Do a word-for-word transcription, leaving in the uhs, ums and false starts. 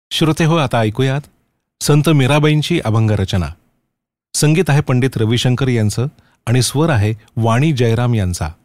श्रोते हो, आता ऐकूयात संत मीराबाईंची अभंग रचना. संगीत आहे पंडित रविशंकर यांचं आणि स्वर आहे वाणी जयराम यांचा.